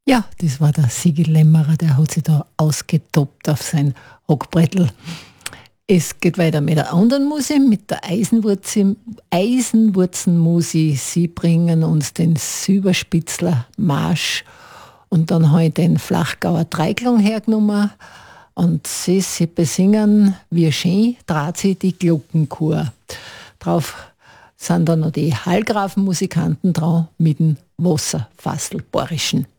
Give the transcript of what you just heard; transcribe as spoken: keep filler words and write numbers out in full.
Ja, das war der Sigi Lämmerer, der hat sich da ausgetoppt auf sein Hockbrettel. Es geht weiter mit der anderen Musik, mit der Eisenwurzel, Eisenwurzenmusi. Sie bringen uns den Silberspitzler Marsch und dann habe ich den Flachgauer Dreiklang hergenommen und sie, sie besingen, wie schön draht sie die Glockenchor. Drauf sind dann noch die Hallgrafenmusikanten drauf mit dem Wasserfasselborischen.